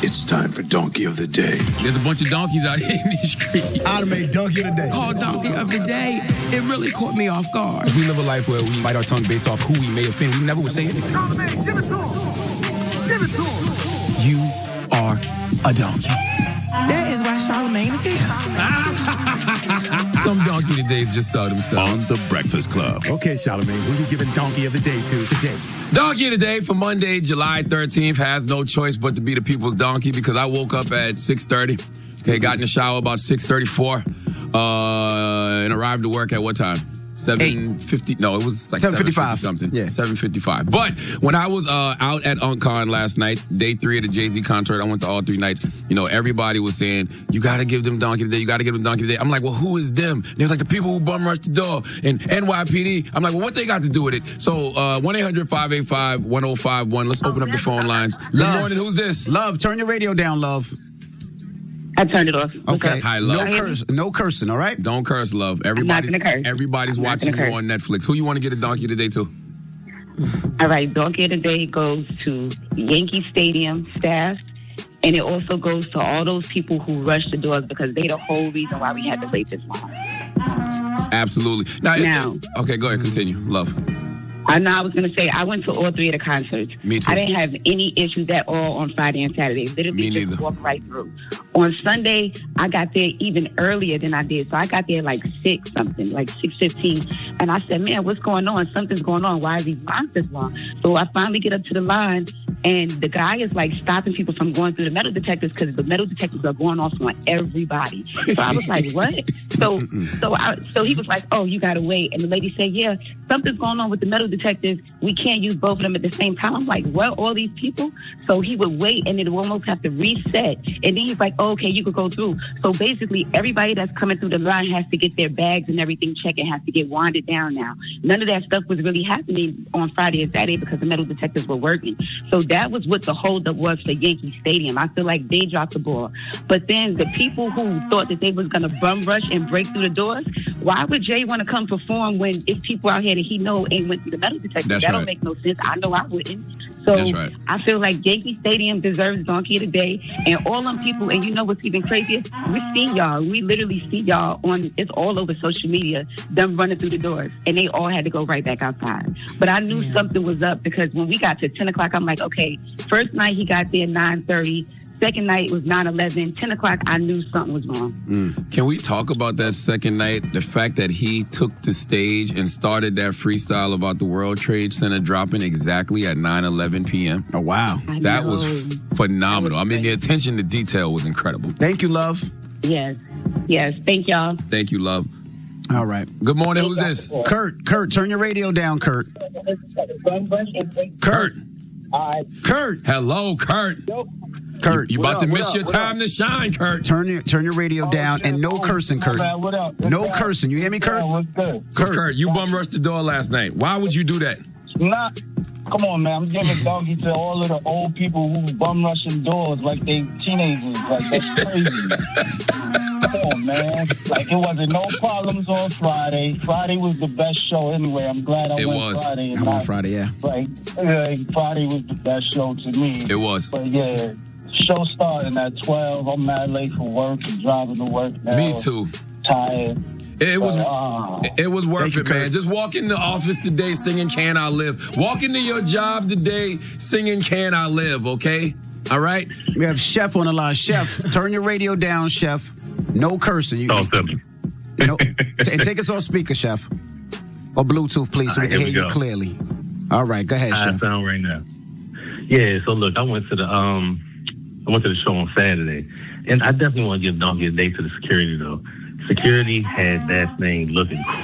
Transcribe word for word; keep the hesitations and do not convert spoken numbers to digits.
It's time for Donkey of the Day. There's a bunch of donkeys out here in these streets. I'd have made Donkey of the Day. Called Donkey of the Day. It really caught me off guard. We live a life where we bite our tongue based off who we may offend. We never would say anything. Charlamagne, give it to him. Give it to him. You are a donkey. That is why Charlamagne is here. Some donkey todays just sell themselves. On The Breakfast Club. Okay, Charlamagne, who you giving Donkey of the Day to today? Donkey of the Day for Monday, July thirteenth has no choice but to be the people's donkey because I woke up at six thirty. Okay, got in the shower about six thirty-four uh, and arrived at work at what time? seven fifty. No, it was like seven fifty something. Yeah. seven fifty-five. But when I was uh, out at UncCon last night, day three of the Jay-Z concert, I went to all three nights. You know, everybody was saying, you got to give them Donkey today. You got to give them Donkey today. I'm like, well, who is them? They was like the people who bum rushed the door and N Y P D. I'm like, well, what they got to do with it? So uh, one eight hundred five eight five one oh five one. Let's open up the phone lines. Good Love. morning. Who's this? Love, turn your radio down, Love. I turned it off. Okay. Hi, Love. No curse, no cursing, all right? Don't curse, Love. Everybody, I'm not gonna curse. Everybody's I'm not watching gonna you curse. on Netflix. Who you want to get a Donkey today to? All right, Donkey of the Day goes to Yankee Stadium staff, and it also goes to all those people who rushed the doors because they the whole reason why we had to wait this long. Absolutely. Now, if- Now. okay, go ahead. Continue. Love. I know I was going to say, I went to all three of the concerts. Me too. I didn't have any issues at all on Friday and Saturday. Literally Me just neither. walked right through. On Sunday, I got there even earlier than I did. So I got there like six something, like six fifteen. And I said, man, what's going on? Something's going on. Why are these lines this long? So I finally get up to the line, and the guy is like stopping people from going through the metal detectors because the metal detectors are going off on everybody. So I was like, what? So so I, so he was like, oh, you got to wait. And the lady said, yeah, something's going on with the metal detectors. We can't use both of them at the same time. I'm like, what, all these people? So he would wait, and it would almost have to reset. And then he's like, oh, okay, you could go through. So basically, everybody that's coming through the line has to get their bags and everything checked and has to get winded down now. None of that stuff was really happening on Friday and Saturday because the metal detectors were working. So that was what the holdup was for Yankee Stadium. I feel like they dropped the ball. But then the people who thought that they was going to bum rush and break through the doors, why would Jay want to come perform when it's people out here that he know ain't went through the metal detector? That's that right. don't make no sense. I know I wouldn't. So That's right. I feel like Yankee Stadium deserves Donkey of the Day. And all them people, and you know what's even crazier? We see y'all. We literally see y'all on, it's all over social media, them running through the doors. And they all had to go right back outside. But I knew Mm. something was up because when we got to ten o'clock, I'm like, okay, first night he got there nine thirty. Second night was nine eleven. ten o'clock, I knew something was wrong. Can we talk about that second night? The fact that he took the stage and started that freestyle about the World Trade Center dropping exactly at nine eleven p.m. Oh, wow. I That know. was phenomenal. I mean, the attention to detail was incredible. Thank you, Love. Yes. Yes. Thank y'all. Thank you, Love. All right. Good morning. Who's this? Kurt, Kurt, turn your radio down, Kurt. Kurt. Kurt, Hello, Kurt. Kurt. You What about up, to what miss up, your what time to shine, Kurt. Turn your turn your radio down and no cursing, Kurt. Man, what up? What's No up? cursing. You hear me, Kurt? What's good? So, Kurt. Kurt, you bum rushed the door last night. Why would you do that? Nah, come on, man. I'm giving Donkey to all of the old people who bum rushing doors like they teenagers. Like, that's crazy. Come on, man. Like, it wasn't no problems on Friday. Friday was the best show anyway. I'm glad I It went was. Friday. and I'm on not- Friday, yeah. Like, yeah, Friday was the best show to me. It was. But, yeah, show starting at twelve. I'm mad late for work and driving to work now. Me too. Tired. It was Uh, it was worth Thank you, it, man. Kurt. Just walk in the office today singing Can I Live. Walk into your job today singing Can I Live, okay? All right? We have Chef on the line. Chef, turn your radio down, Chef. No cursing. You, Don't tell me. no, t- and take us off speaker, Chef. Or Bluetooth, please, so we All right, can here hear we you go. clearly. All right, go ahead, How I Chef. sound right now. Yeah, so look, I went to the um I went to the show on Saturday. And I definitely want to give Donkey a day to the security though. Security had that thing looking